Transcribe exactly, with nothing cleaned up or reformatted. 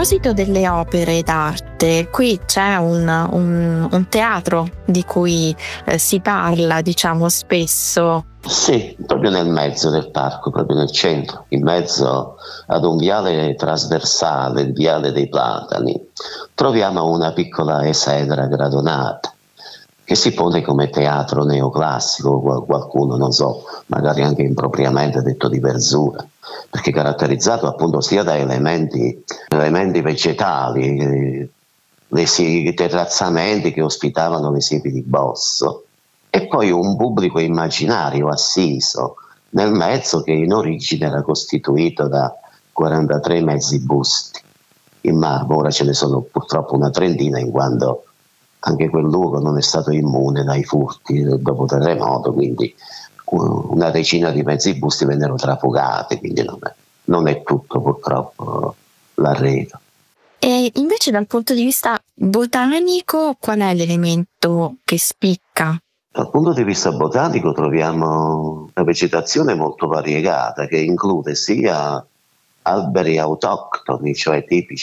proposito delle opere d'arte, qui c'è un, un- un teatro di cui eh, si parla, diciamo, spesso. Sì, proprio nel mezzo del parco, proprio nel centro, in mezzo ad un viale trasversale, il viale dei Platani, troviamo una piccola esedra gradonata che si pone come teatro neoclassico, qual- qualcuno, non so, magari anche impropriamente detto di verzura, perché è caratterizzato appunto sia da elementi, elementi vegetali, eh, le si- terrazzamenti che ospitavano le siepi di Bosso, e poi un pubblico immaginario assiso nel mezzo, che in origine era costituito da quarantatré mezzi busti in marmo. Ora ce ne sono purtroppo una trentina, in quanto anche quel luogo non è stato immune dai furti del dopo terremoto, quindi uh, una decina di mezzi busti vennero trafugati, quindi non è, non è tutto purtroppo l'arredo. E invece dal punto di vista botanico, qual è l'elemento che spicca? Dal punto di vista botanico troviamo una vegetazione molto variegata, che include sia alberi autoctoni, cioè tipici